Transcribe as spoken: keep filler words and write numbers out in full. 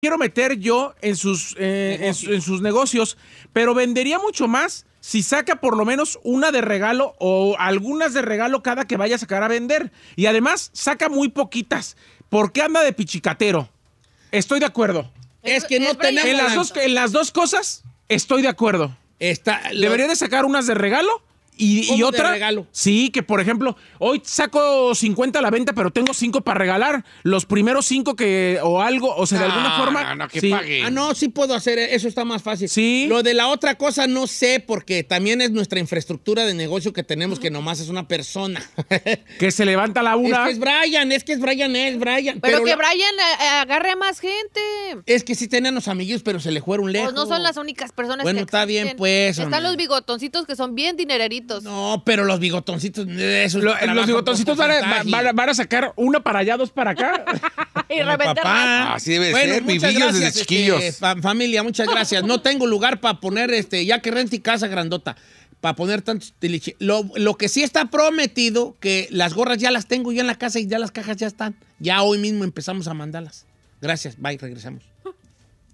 quiero meter yo en sus, eh, en, su- en sus negocios, pero vendería mucho más si saca por lo menos una de regalo o algunas de regalo cada que vaya a sacar a vender. Y además saca muy poquitas. ¿Por qué anda de pichicatero? Estoy de acuerdo. Es que no Es Brian. tenemos... En las, la- dos, en las dos cosas estoy de acuerdo. Está, lo- Debería de sacar unas de regalo y, ¿Cómo y de otra. regalo? Sí, que por ejemplo, hoy saco cincuenta a la venta, pero tengo cinco para regalar. Los primeros cinco que, o algo, o sea, de No, alguna forma. no, no, que sí. pague. Ah, no, sí puedo hacer, eso está más fácil. Sí. Lo de la otra cosa no sé, porque también es nuestra infraestructura de negocio que tenemos, que nomás es una persona. Que se levanta a la Es una. que es Brian, es que es Brian, es Brian. Pero, que la- Brian eh, agarre a más gente. Es que sí tenían los amiguitos, pero se le fueron lejos. Pues no son las únicas personas Bueno, que está bien, existen. pues, Están hombre. los bigotoncitos que son bien dinereritos. No, pero los bigotoncitos, eso Lo- trabajan los bigotoncitos por van a, porcentaje. van a- van a sacar una para allá, dos para acá. y Como revender papá. más. Así debe Bueno, ser, muchas vivillos desde gracias, chiquillos. este, fa- familia, muchas gracias. No tengo lugar para poner, este, ya que rente casa grandota, para poner tantos tiliche. Lo, lo que sí está prometido, que las gorras ya las tengo ya en la casa y ya las cajas ya están. Ya hoy mismo empezamos a mandarlas. Gracias, bye, regresamos.